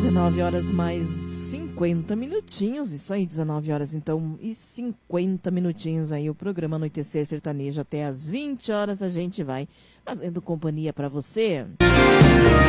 19 horas mais 50 minutinhos, isso aí, 19 horas então e 50 minutinhos aí, o programa Anoitecer Sertanejo até às 20 horas a gente vai fazendo companhia para você.